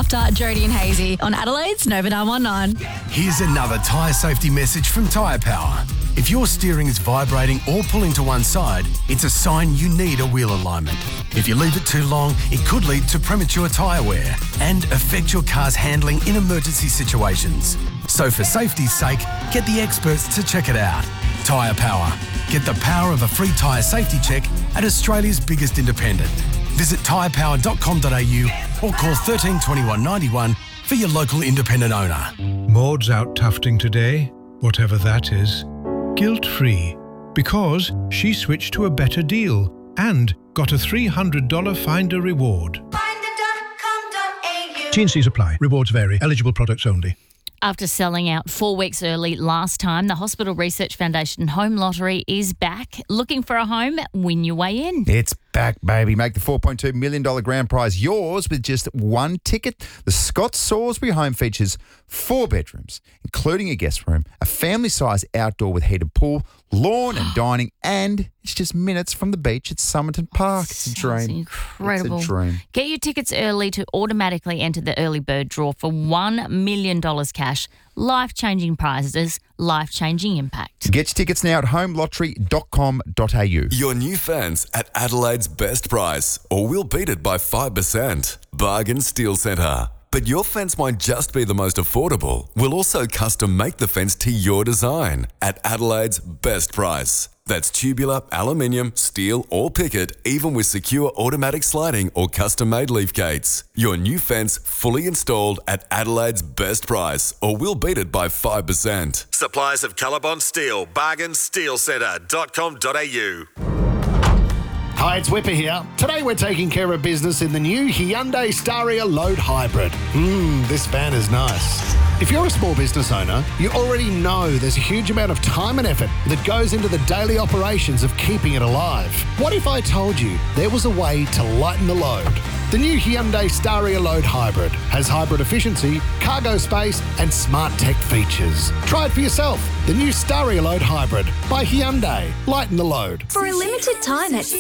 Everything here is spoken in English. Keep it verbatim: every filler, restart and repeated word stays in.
after Jody and Hazy on Adelaide's Nova nine one nine. Here's another tyre safety message from Tyre Power. If your steering is vibrating or pulling to one side, it's a sign you need a wheel alignment. If you leave it too long, it could lead to premature tyre wear and affect your car's handling in emergency situations. So for safety's sake, get the experts to check it out. Tyre Power. Get the power of a free tyre safety check at Australia's biggest independent. Visit tyre power dot com dot a u or call thirteen twenty-one ninety-one for your local independent owner. Maud's out tufting today, whatever that is, guilt-free, because she switched to a better deal and got a three hundred dollars Finder reward. finder dot com dot a u. T and C's apply. Rewards vary. Eligible products only. After selling out four weeks early last time, the Hospital Research Foundation Home Lottery is back. Looking for a home? Win your way in. It's back, baby. Make the four point two million dollars grand prize yours with just one ticket. The Scott Salisbury home features four bedrooms, including a guest room, a family-size outdoor with heated pool, lawn and dining, and it's just minutes from the beach at Somerton Park. It's a dream. Incredible. It's a dream. Get your tickets early to automatically enter the early bird draw for one million dollars cash. Life-changing prizes, life-changing impact. Get your tickets now at home lottery dot com dot a u. Your new fence at Adelaide's best price, or we'll beat it by five percent. Bargain Steel Centre. But your fence might just be the most affordable. We'll also custom make the fence to your design at Adelaide's best price. That's tubular, aluminium, steel or picket, even with secure automatic sliding or custom-made leaf gates. Your new fence fully installed at Adelaide's best price, or we'll beat it by five percent. Suppliers of Colorbond Steel, bargain steel centre dot com dot a u. Hi, it's Whipper here. Today we're taking care of business in the new Hyundai Staria Load Hybrid. Mmm, this van is nice. If you're a small business owner, you already know there's a huge amount of time and effort that goes into the daily operations of keeping it alive. What if I told you there was a way to lighten the load? The new Hyundai Staria Load Hybrid has hybrid efficiency, cargo space and smart tech features. Try it for yourself. The new Staria Load Hybrid by Hyundai. Lighten the load. For a limited time at